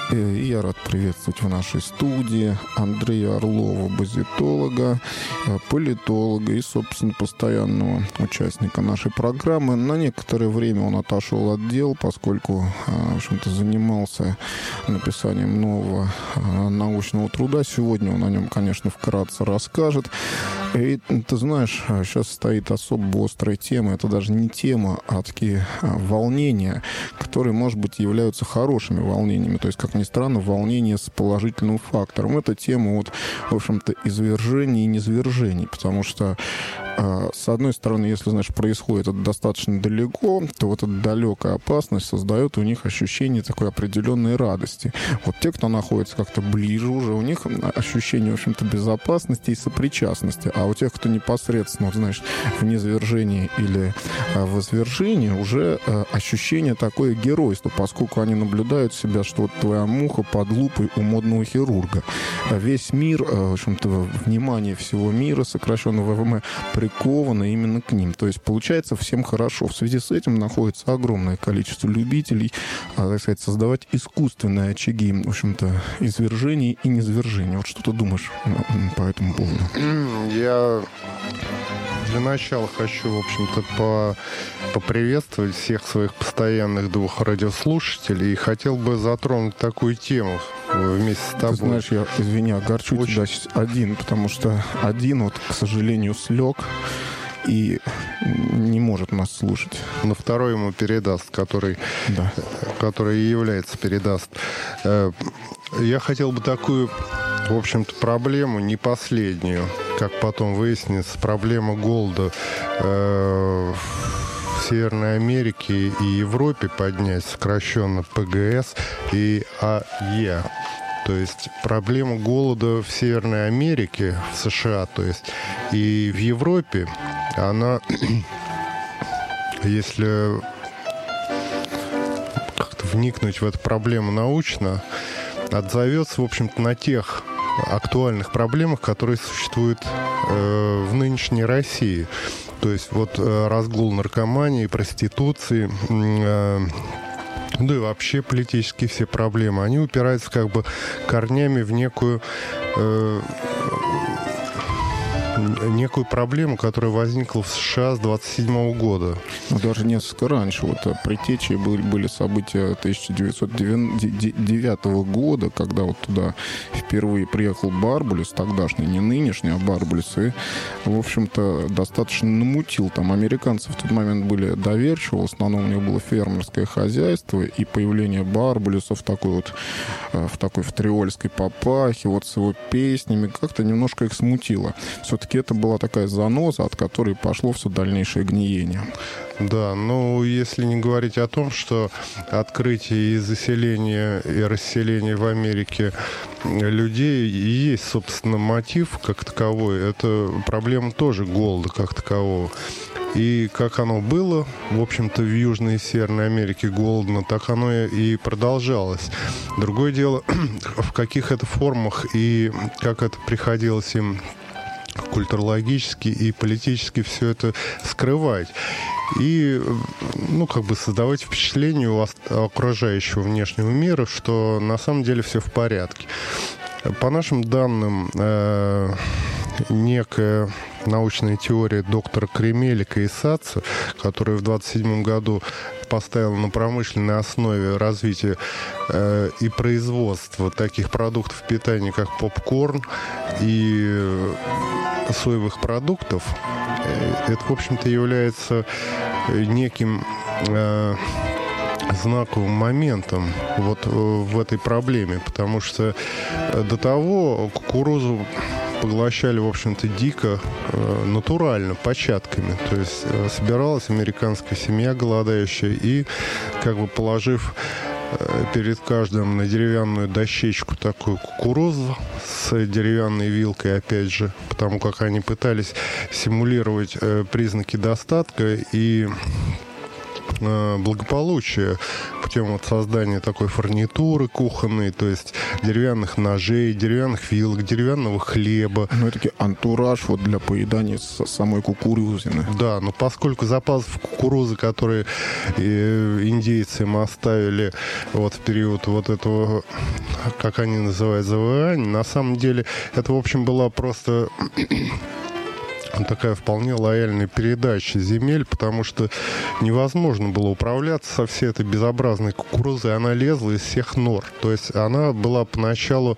И я рад приветствовать в нашей студии Андрея Орлова, базитолога, политолога и, собственно, постоянного участника нашей программы. На некоторое время он отошел от дел, поскольку, в общем-то, занимался написанием нового научного труда. Сегодня он о нем, конечно, вкратце расскажет. И ты знаешь, сейчас стоит особо острая тема. Это даже не тема, а такие волнения, которые, может быть, являются хорошими волнениями. То есть, как ни странно, волнение с положительным фактором. Это тема, вот, в общем-то, извержений и низвержений. Потому что, с одной стороны, если, знаешь, происходит это достаточно далеко, то вот эта далекая опасность создает у них ощущение такой определенной радости. Вот те, кто находится как-то ближе уже, у них ощущение, в общем-то, безопасности и сопричастности. А у тех, кто непосредственно, вот, знаешь, в низвержении или в извержении, уже ощущение такое геройства, поскольку они наблюдают себя, что вот твоя муха под лупой у модного хирурга. Весь мир, в общем-то, внимание всего мира, сокращенно ВВМ, приковано именно к ним. То есть, получается, всем хорошо. В связи с этим находится огромное количество любителей, так сказать, создавать искусственные очаги, в общем-то, извержений и низвержений. Вот что ты думаешь по этому поводу? Я для начала хочу, в общем-то, поприветствовать всех своих постоянных двух радиослушателей и хотел бы затронуть такую тему вместе с тобой. Ты знаешь, я, извини, огорчу тебя один, потому что один, вот, к сожалению, слег и не может нас слушать. Но второй ему передаст, который и является, передаст. Я хотел бы такую, в общем-то, проблему, не последнюю, как потом выяснится, проблема голода в Северной Америке и Европе поднять, сокращенно ПГС и АЕ. То есть проблема голода в Северной Америке, в США, то есть, и в Европе, она, если как-то вникнуть в эту проблему научно, отзовется, в общем-то, на тех актуальных проблемах, которые существуют в нынешней России. То есть вот разгул наркомании, проституции, да и вообще политические все проблемы, они упираются как бы корнями в некую проблему, которая возникла в США с 1927 года. Но даже несколько раньше. Вот предтечей были события 1909 года, когда вот туда впервые приехал Барбулис, тогдашний, не нынешний, а Барбулис, и, в общем-то, достаточно намутил. Там американцы в тот момент были доверчивы, в основном у них было фермерское хозяйство, и появление Барбулиса в такой в триольской папахе, вот с его песнями, как-то немножко их смутило. Все-таки это была такая заноза, от которой пошло все дальнейшее гниение. Да, ну, если не говорить о том, что открытие и заселение, и расселение в Америке людей и есть, собственно, мотив как таковой, это проблема тоже голода как такового. И как оно было, в общем-то, в Южной и Северной Америке голодно, так оно и продолжалось. Другое дело, в каких это формах и как это приходилось им культурологически и политически все это скрывать. И, как бы создавать впечатление у окружающего внешнего мира, что на самом деле все в порядке. По нашим данным, некая научная теория доктора Кремелика и Саца, которая в 1927 году поставила на промышленной основе развитие и производство таких продуктов питания, как попкорн и соевых продуктов, это, в общем-то, является неким знаковым моментом вот в этой проблеме, потому что до того кукурузу поглощали, в общем-то, дико, натурально, початками. То есть собиралась американская семья голодающая и, как бы положив перед каждым на деревянную дощечку такую кукурузу с деревянной вилкой, опять же, потому как они пытались симулировать признаки достатка и благополучия путем вот создания такой фурнитуры кухонной, то есть деревянных ножей, деревянных вилок, деревянного хлеба. Ну, это таки антураж вот для поедания самой кукурузины. Да, но поскольку запасов кукурузы, которые индейцы им оставили вот в период вот этого, как они называют, завоевания, на самом деле это, в общем, была просто такая вполне лояльная передача земель, потому что невозможно было управляться со всей этой безобразной кукурузой. Она лезла из всех нор. То есть она была поначалу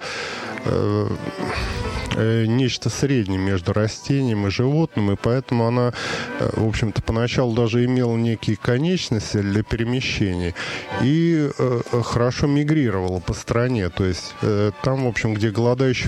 нечто среднее между растением и животным, и поэтому она, в общем-то, поначалу даже имела некие конечности для перемещений и хорошо мигрировала по стране. То есть там, в общем, где голодающие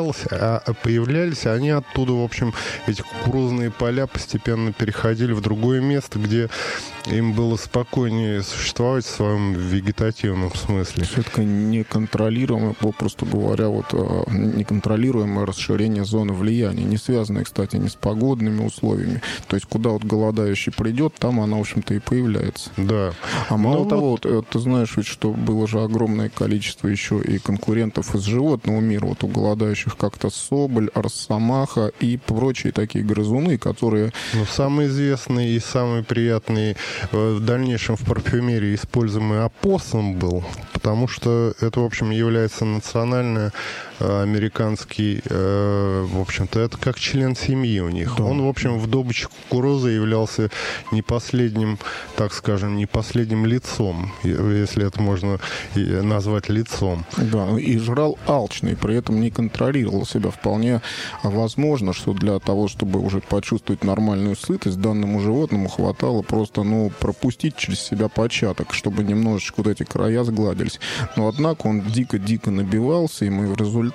появлялись, они оттуда, в общем, эти кукурузные поля постепенно переходили в другое место, где им было спокойнее существовать в своем вегетативном смысле. Все-таки неконтролируемое, попросту говоря, вот неконтролируемое расширение зоны влияния, не связанное, кстати, не с погодными условиями. То есть куда вот голодающий придет, там она, в общем-то, и появляется. Да. А мало того, вот, ты знаешь ведь, что было же огромное количество еще и конкурентов из животного мира. Вот у голодающих как-то соболь, росомаха и прочие такие грызуны, которые... Ну, самые известные и самые приятные в дальнейшем в парфюмерии используемый опоссум был, потому что это, в общем, является национально американский, в общем-то, это как член семьи у них. Да. Он, в общем, в добыче кукурузы являлся не последним, так скажем, не последним лицом, если это можно назвать лицом. Да, и жрал алчный, при этом не контролировал себя. Вполне возможно, что для того, чтобы уже почувствовать нормальную сытость, данному животному хватало просто, пропустить через себя початок, чтобы немножечко вот эти края сгладились. Но, однако, он дико-дико набивался, и мы в результате,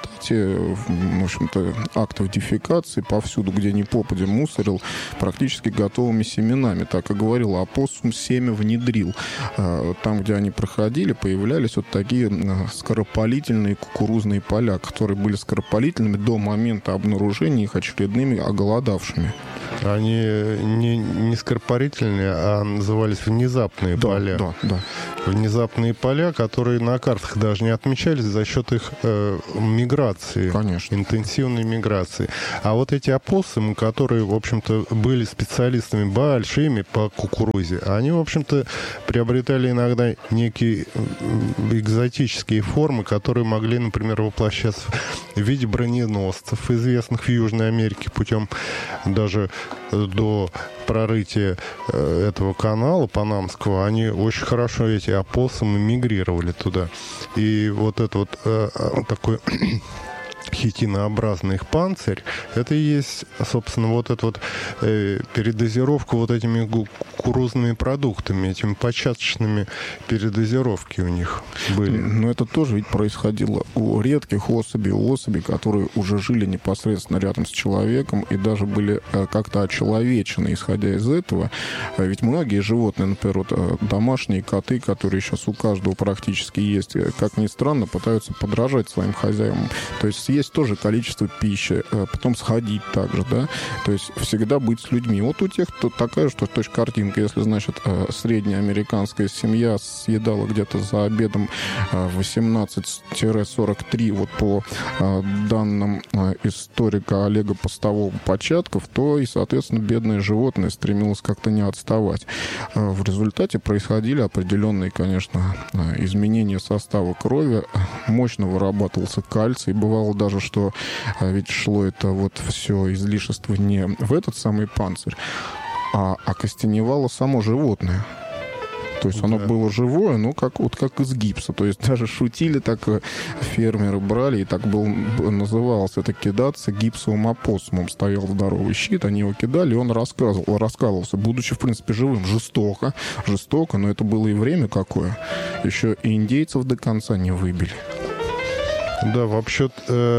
в общем-то, актов дефекации повсюду, где ни попадя, мусорил практически готовыми семенами. Так и говорил, опоссум семя внедрил. Там, где они проходили, появлялись вот такие скоропалительные кукурузные поля, которые были скоропалительными до момента обнаружения их очередными оголодавшими. Они не скоропалительные, а назывались внезапные поля. Да. Внезапные поля, которые на картах даже не отмечались за счет их миграции. Конечно. Интенсивной миграции. А вот эти опоссумы, которые, в общем-то, были специалистами большими по кукурузе, они, в общем-то, приобретали иногда некие экзотические формы, которые могли, например, воплощаться в виде броненосцев, известных в Южной Америке путем даже до прорытия этого канала Панамского, они очень хорошо, эти опоссумы, мигрировали туда. И вот это вот такой хитинообразный их панцирь, это и есть, собственно, вот эта вот передозировка вот этими кукурузными продуктами, этими початочными передозировки у них были. Но это тоже ведь происходило у редких особей, у особей, которые уже жили непосредственно рядом с человеком и даже были как-то очеловечены, исходя из этого. Ведь многие животные, например, вот домашние коты, которые сейчас у каждого практически есть, как ни странно, пытаются подражать своим хозяевам. То есть есть тоже количество пищи, потом сходить также, да, то есть всегда быть с людьми. Вот у тех кто такая же точно картинка, если, значит, средняя американская семья съедала где-то за обедом 18-43, вот по данным историка Олега Постового, початков, то и, соответственно, бедное животное стремилось как-то не отставать. В результате происходили определенные, конечно, изменения состава крови, мощно вырабатывался кальций, бывало даже, что ведь шло это вот все излишество не в этот самый панцирь, а окостеневало само животное. То есть оно было живое, но как из гипса. То есть даже шутили так, фермеры брали, и так называлось это кидаться гипсовым опоссумом. Стоял здоровый щит, они его кидали, и он раскалывался, будучи, в принципе, живым. Жестоко, но это было и время какое. Еще и индейцев до конца не выбили. Да, вообще,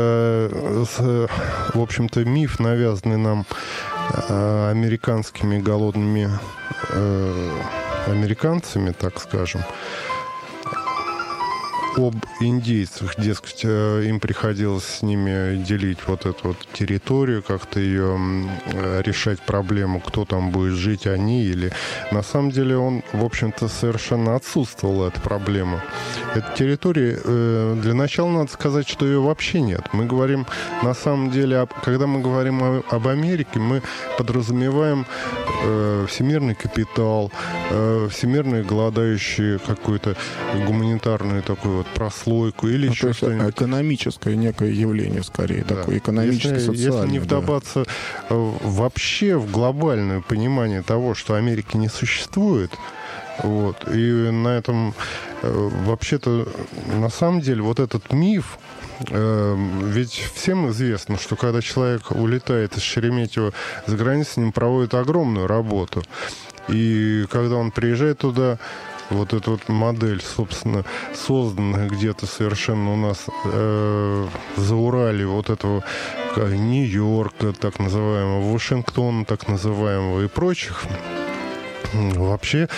в общем-то, миф, навязанный нам американскими голодными американцами, так скажем, об индейцах, дескать, им приходилось с ними делить вот эту вот территорию, как-то ее решать проблему, кто там будет жить, они или... На самом деле он, в общем-то, совершенно отсутствовала эта проблема. Эта территория, для начала надо сказать, что ее вообще нет. Мы говорим, на самом деле, когда мы говорим об Америке, мы подразумеваем всемирный капитал, всемирную голодающую какую-то гуманитарную такую вот прослойку или еще что-нибудь. Экономическое некое явление, скорее, да. Такое экономическое, социальное. Если не вдаваться вообще в глобальное понимание того, что Америки не существует, вот, и на этом вообще-то, на самом деле, вот этот миф, ведь всем известно, что когда человек улетает из Шереметьево за границу, с ним проводят огромную работу. И когда он приезжает туда, вот эта вот модель, собственно, созданная где-то совершенно у нас за Урале, вот этого Нью-Йорка, так называемого, Вашингтона, так называемого, и прочих, вообще...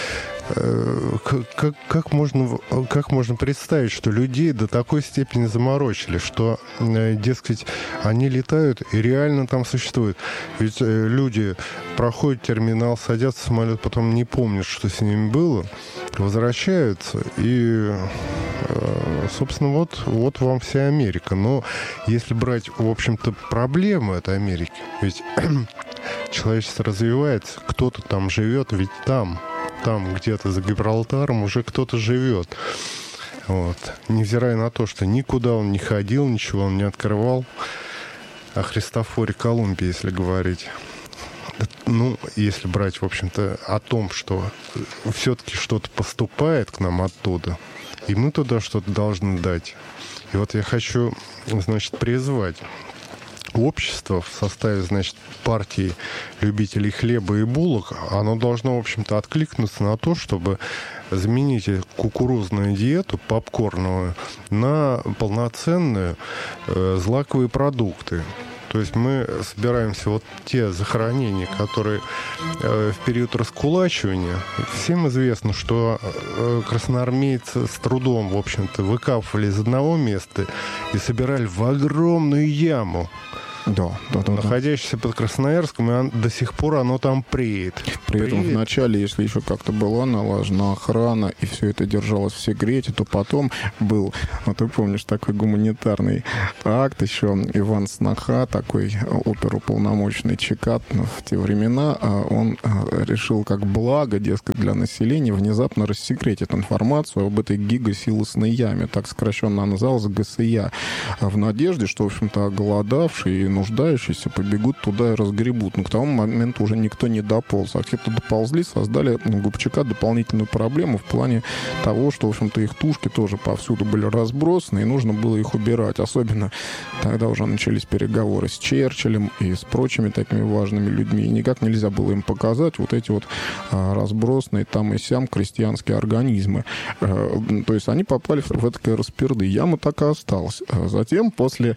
Как можно представить, что людей до такой степени заморочили, что, дескать, они летают и реально там существуют. Ведь люди проходят терминал, садятся в самолет, потом не помнят, что с ними было, возвращаются, и, собственно, вот вам вся Америка. Но если брать, в общем-то, проблему этой Америки, ведь человечество развивается, кто-то там живет, ведь там где-то за Гибралтаром уже кто-то живет. Вот. Невзирая на то, что никуда он не ходил, ничего он не открывал. О Христофоре Колумбе, если говорить. Ну, если брать, в общем-то, о том, что все-таки что-то поступает к нам оттуда, и мы туда что-то должны дать. И вот я хочу, значит, призвать общество в составе, значит, партии любителей хлеба и булок, оно должно, в общем-то, откликнуться на то, чтобы заменить кукурузную диету попкорновую на полноценные злаковые продукты. То есть мы собираемся вот те захоронения, которые в период раскулачивания. Всем известно, что красноармейцы с трудом, в общем-то, выкапывали из одного места и собирали в огромную яму. Да. Находящийся под Красноярском, и до сих пор оно там преет. При этом вначале, если еще как-то была налажена охрана, и все это держалось в секрете, то потом был, вот ты помнишь, такой гуманитарный акт, еще Иван Сноха, такой оперуполномоченный ЧК в те времена, он решил как благо, дескать, для населения внезапно рассекретить информацию об этой гигасилосной яме, так сокращенно она называлась ГСЯ, в надежде, что, в общем-то, оголодавшие и нуждающиеся побегут туда и разгребут. Но к тому моменту уже никто не дополз. А те-то доползли, создали ГУПЧК дополнительную проблему в плане того, что, в общем-то, их тушки тоже повсюду были разбросаны, и нужно было их убирать. Особенно тогда уже начались переговоры с Черчиллем и с прочими такими важными людьми. И никак нельзя было им показать вот эти вот разбросанные там и сям крестьянские организмы. То есть они попали в этакое расперды. Яма так и осталась. Затем, после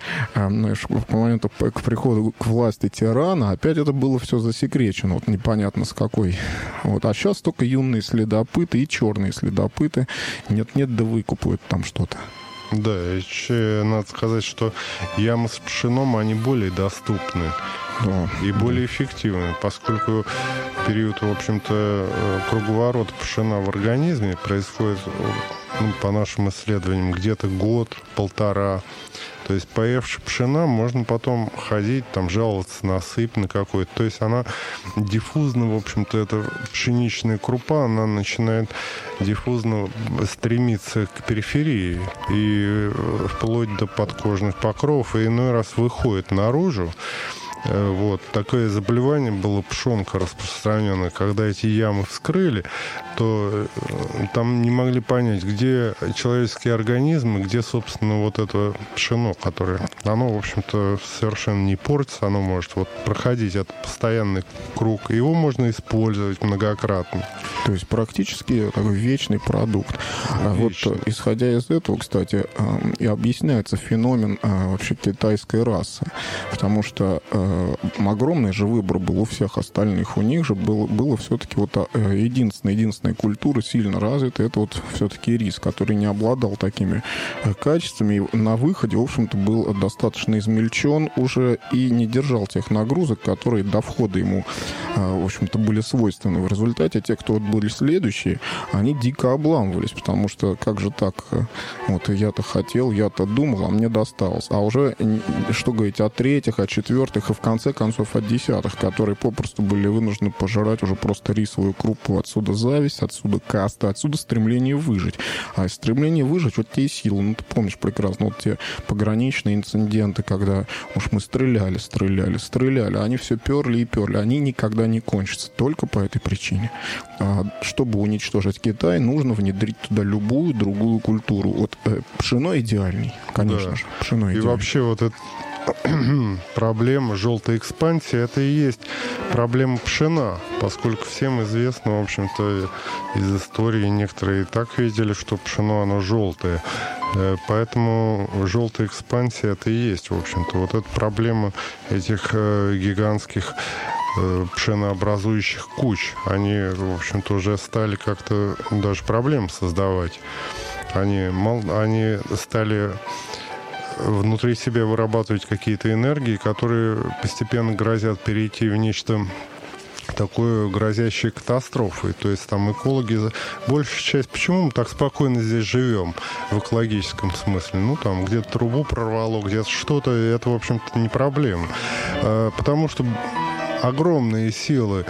к моменту к приходу к власти тирана, опять это было все засекречено. Вот непонятно с какой. Вот. А сейчас только юные следопыты и черные следопыты нет-нет, да выкупают там что-то. Да, еще надо сказать, что ямы с пшеном, они более доступны. Да. И более эффективны, поскольку в период, в общем-то, круговорот пшена в организме происходит, по нашим исследованиям, где-то год-полтора. То есть, поевши пшена, можно потом ходить, там, жаловаться на сыпь на какой-то. То есть, она диффузно, в общем-то, эта пшеничная крупа, она начинает диффузно стремиться к периферии и вплоть до подкожных покровов, и иной раз выходит наружу. Вот. Такое заболевание было пшонка распространенное. Когда эти ямы вскрыли, то там не могли понять, где человеческие организмы, где, собственно, вот это пшено, которое оно, в общем-то, совершенно не портится, оно может вот проходить этот постоянный круг, и его можно использовать многократно. То есть практически такой вечный продукт. Вечный. Вот исходя из этого, кстати, и объясняется феномен вообще китайской расы, потому что огромный же выбор был у всех остальных, у них же было все-таки вот единственная культура сильно развитая, это вот все-таки рис, который не обладал такими качествами, и на выходе, в общем-то, был достаточно измельчен уже и не держал тех нагрузок, которые до входа ему, в общем-то, были свойственны. В результате те, кто были следующие, они дико обламывались, потому что как же так, вот я-то хотел, я-то думал, а мне досталось. А уже, что говорить, о третьих, о четвертых и в конце концов о десятых, которые попросту были вынуждены пожирать уже просто рисовую крупу. Отсюда зависть, отсюда каста, отсюда стремление выжить. А стремление выжить, вот те и силы. Ну, ты помнишь прекрасно, вот те пограничные инциденты, когда уж мы стреляли, а они все перли и перли. Они никогда не кончатся. Только по этой причине. Чтобы уничтожить Китай, нужно внедрить туда любую другую культуру. Вот пшено идеальный, конечно да. же. Пшено идеальный. И вообще вот это проблема желтой экспансии, это и есть проблема пшена, поскольку всем известно, в общем-то, из истории некоторые и так видели, что пшено, оно желтое. Поэтому желтая экспансия это и есть, в общем-то. Вот эта проблема этих гигантских пшенообразующих куч. Они, в общем-то, уже стали как-то даже проблем создавать. Они стали внутри себя вырабатывать какие-то энергии, которые постепенно грозят перейти в нечто такое грозящей катастрофой. То есть там экологи, большая часть, почему мы так спокойно здесь живем в экологическом смысле? Ну, там где-то трубу прорвало, где-то что-то, это, в общем-то, не проблема. Потому что огромные силы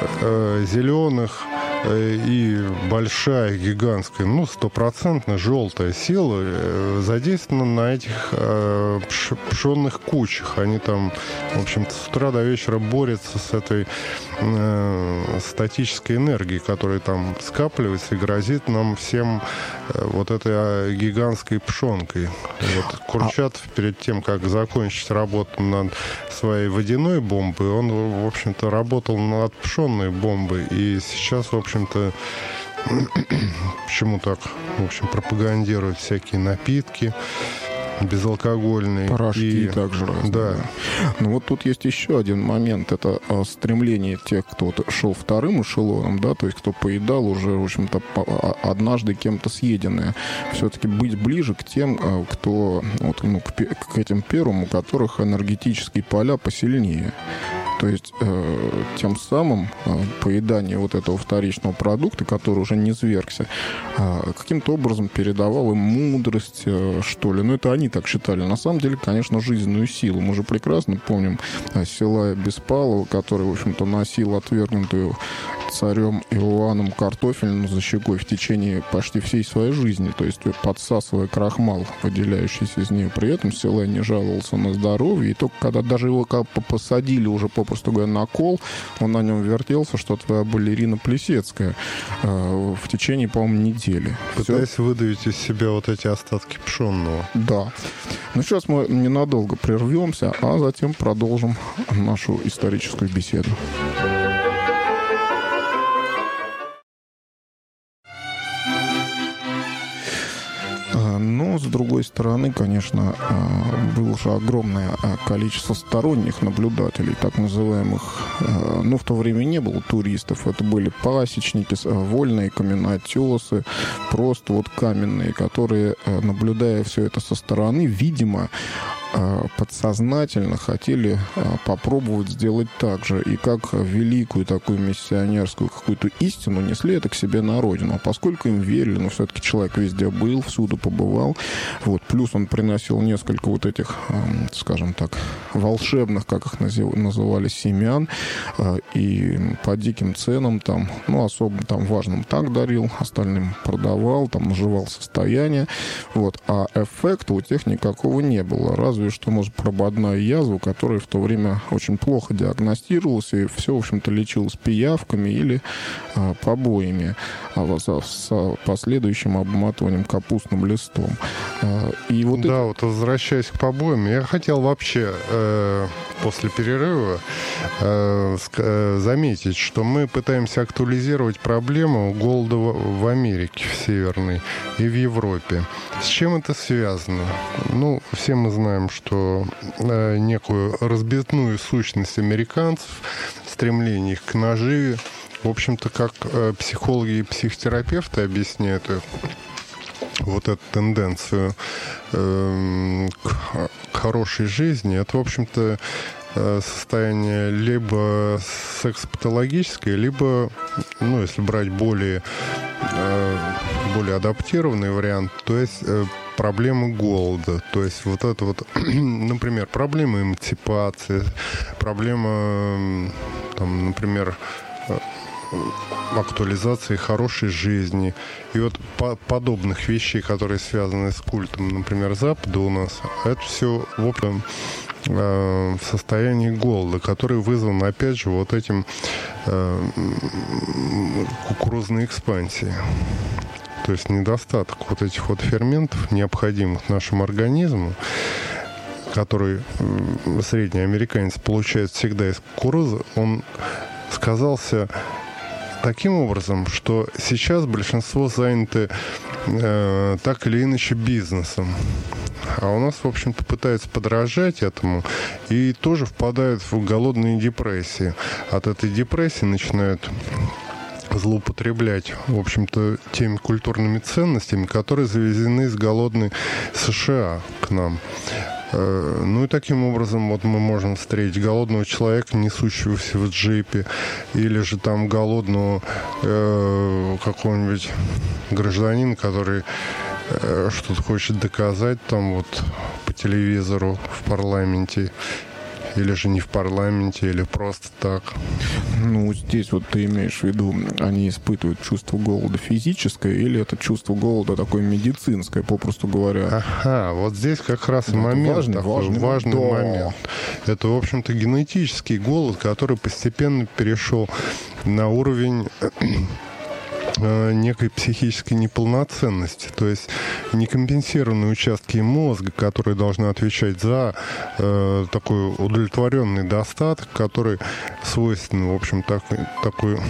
зеленых и большая, гигантская, стопроцентно желтая сила задействована на этих пшенных кучах. Они там, в общем-то, с утра до вечера борются с этой статической энергией, которая там скапливается и грозит нам всем вот этой гигантской пшенкой. Вот Курчатов перед тем, как закончить работу над своей водяной бомбой, он, в общем-то, работал над пшенной бомбой. И сейчас, в общем-то, почему так, в общем, пропагандируют всякие напитки безалкогольные. Порошки также разные. Да. Но вот тут есть еще один момент. Это стремление тех, кто вот шел вторым эшелоном, да, то есть кто поедал уже, в общем-то, однажды кем-то съеденное. Все-таки быть ближе к тем, кто, вот, к этим первым, у которых энергетические поля посильнее. То есть тем самым поедание вот этого вторичного продукта, который уже не низвергся, каким-то образом передавал им мудрость, что ли. Но это они так считали. На самом деле, конечно, жизненную силу. Мы же прекрасно помним Силая Беспалова, который, в общем-то, носил отвергнутую царем Иоанном картофельную за щекой в течение почти всей своей жизни, то есть подсасывая крахмал, выделяющийся из нее. При этом Силай не жаловался на здоровье, и только когда даже его посадили уже, попросту говоря, на кол, он на нем вертелся, что твоя балерина Плесецкая в течение, по-моему, недели. Пытаясь выдавить из себя вот эти остатки пшенного. Да. Ну, сейчас мы ненадолго прервемся, а затем продолжим нашу историческую беседу. Но, с другой стороны, конечно, было же огромное количество сторонних наблюдателей, так называемых, в то время не было туристов, это были пасечники, вольные каменотесы, просто вот каменные, которые, наблюдая все это со стороны, видимо, подсознательно хотели попробовать сделать так же. И как великую такую миссионерскую какую-то истину несли это к себе на родину. А поскольку им верили, но все-таки человек везде был, всюду побывал. Вот. Плюс он приносил несколько вот этих, скажем так, волшебных, как их называли, семян. И по диким ценам там, особо там важным так дарил, остальным продавал, там наживал состояние. Вот. А эффекта у тех никакого не было. Разве разве что, может, прободная язва, которая в то время очень плохо диагностировалась, и все, в общем-то, лечилось пиявками или побоями, с последующим обматыванием капустным листом. И вот да, вот возвращаясь к побоям, я хотел вообще после перерыва заметить, что мы пытаемся актуализировать проблему голода в Америке, в Северной и в Европе. С чем это связано? Ну, все мы знаем, что некую разбитную сущность американцев, стремление их к наживе, в общем-то, как психологи и психотерапевты объясняют вот эту тенденцию к хорошей жизни, это, в общем-то, состояние либо секс-патологическое, либо, ну, если брать более адаптированный вариант, то есть проблемы голода. То есть вот это вот, например, проблема эмансипации, проблема, там, например, актуализации хорошей жизни. И вот подобных вещей, которые связаны с культом, например, Запада у нас, это все, в общем, в состоянии голода, который вызван, опять же, вот этим кукурузной экспансией. То есть недостаток вот этих вот ферментов, необходимых нашему организму, который средний американец получает всегда из кукурузы, он сказался таким образом, что сейчас большинство заняты так или иначе бизнесом. А у нас, в общем-то, пытаются подражать этому и тоже впадают в голодные депрессии. От этой депрессии начинают злоупотреблять, в общем-то, теми культурными ценностями, которые завезены из голодной США к нам. Ну и таким образом вот мы можем встретить голодного человека, несущегося в джипе, или же там голодного какого-нибудь гражданина, который что-то хочет доказать там вот по телевизору в парламенте, или же не в парламенте, или просто так. Ну, здесь вот ты имеешь в виду, они испытывают чувство голода физическое, или это чувство голода такое медицинское, попросту говоря? Ага, вот здесь как раз и момент, важный момент. Это, в общем-то, генетический голод, который постепенно перешел на уровень некой психической неполноценности, то есть некомпенсированные участки мозга, которые должны отвечать за такой удовлетворенный достаток, который свойственен, в общем, такой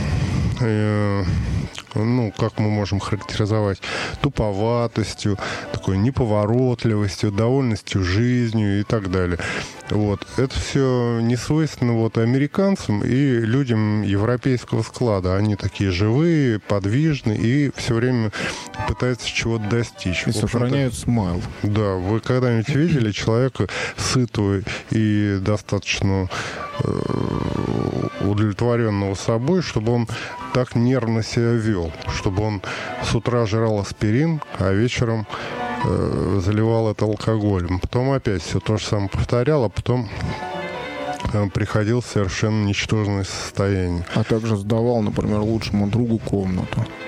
ну, как мы можем характеризовать, туповатостью, такой неповоротливостью, довольностью жизнью и так далее. Вот. Это все не свойственно вот американцам и людям европейского склада. Они такие живые, подвижные и все время пытаются чего-то достичь. И сохраняют смайл. Да, вы когда-нибудь видели человека сытого и достаточно удовлетворенного собой, чтобы он так нервно себя вел, чтобы он с утра жрал аспирин, а вечером заливал это алкоголем. Потом опять все то же самое повторял, а потом приходил в совершенно ничтожное состояние. А также сдавал, например, лучшему другу комнату.